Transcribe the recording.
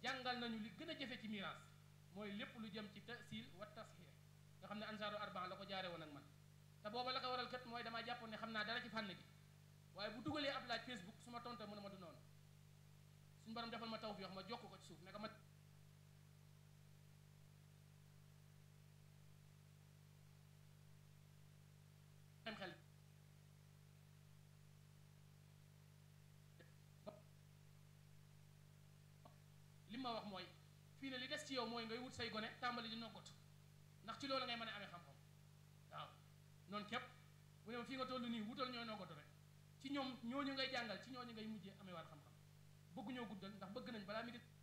jàngal nañu li gën a jafe ci miraas mooy lépp lu jëm ci tasil wa tasxiix nga xam ne ansaaru arbaa la ko jaare woon ak man te booba la ko waral kat mooy damaa jàppoon ne xam naa dara ci fànn gi waaye bu dugalee ab laaj Facebook su ma tonta mu ne ma du noonu suñu borom defal ma tawfiix ma jokk ko ci suuf ne ko ma xel li ma wax mooy fii ne li des ci yow mooy ngay wut say gone tàmbali di noggatu ndax ci loolu ngay mën a amee xam-xam waaw noonu képp bu ne ma fii nga toll nii wutal ñooy noggatu rek ci ñoom ñooñu ngay jàngal ci ñooñu ngay mujjee amee waat xam-xam bëgg ñoo guddal ndax bëgg nañ balaa mi di